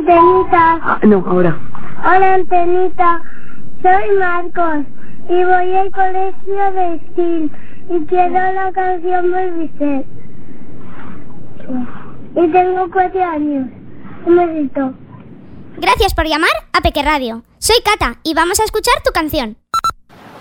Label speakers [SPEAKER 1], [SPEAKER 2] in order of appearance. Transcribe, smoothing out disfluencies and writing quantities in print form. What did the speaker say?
[SPEAKER 1] Antenita.
[SPEAKER 2] No, ahora.
[SPEAKER 1] Hola, Antenita. Soy Marcos y voy al colegio de Estil y quiero la canción Volviser. Y tengo 4 años. Un besito.
[SPEAKER 3] Gracias por llamar a Peque Radio. Soy Cata y vamos a escuchar tu canción.